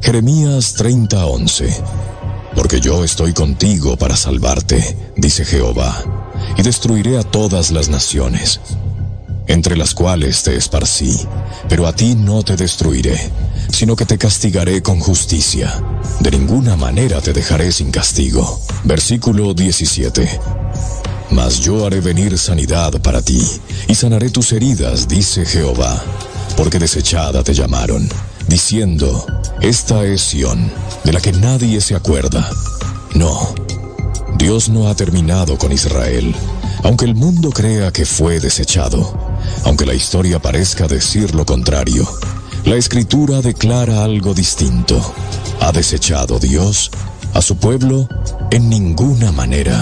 Jeremías 30:11. Porque yo estoy contigo para salvarte, dice Jehová, y destruiré a todas las naciones, entre las cuales te esparcí, pero a ti no te destruiré, sino que te castigaré con justicia. De ninguna manera te dejaré sin castigo. Versículo 17. Mas yo haré venir sanidad para ti, y sanaré tus heridas, dice Jehová, porque desechada te llamaron, diciendo, esta es Sión, de la que nadie se acuerda. No, Dios no ha terminado con Israel, aunque el mundo crea que fue desechado, aunque la historia parezca decir lo contrario. La Escritura declara algo distinto. ¿Ha desechado Dios a su pueblo? En ninguna manera.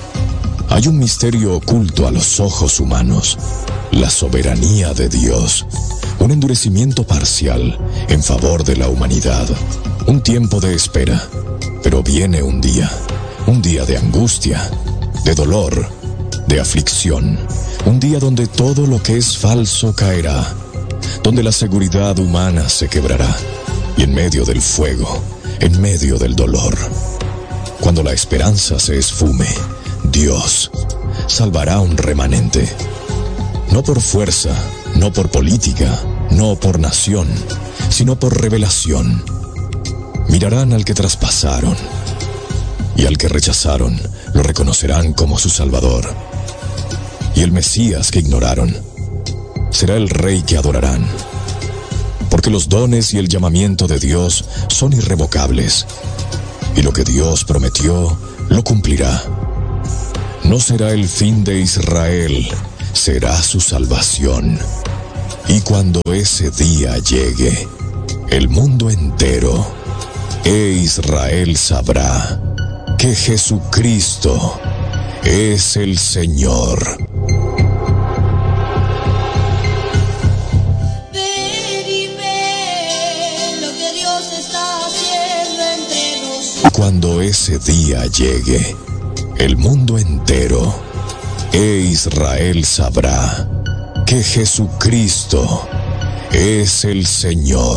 Hay un misterio oculto a los ojos humanos: la soberanía de Dios. Un endurecimiento parcial en favor de la humanidad. Un tiempo de espera. Pero viene un día de angustia, de dolor, de aflicción. Un día donde todo lo que es falso caerá, donde la seguridad humana se quebrará, y en medio del fuego, en medio del dolor, cuando la esperanza se esfume, Dios salvará un remanente. No por fuerza, no por política, no por nación, sino por revelación. Mirarán al que traspasaron, y al que rechazaron lo reconocerán como su Salvador. Y el Mesías que ignoraron será el Rey que adorarán. Porque los dones y el llamamiento de Dios son irrevocables, y lo que Dios prometió lo cumplirá. No será el fin de Israel, será su salvación. Y cuando ese día llegue, el mundo entero e Israel sabrá que Jesucristo es el Señor. Cuando ese día llegue, el mundo entero e Israel sabrá que Jesucristo es el Señor.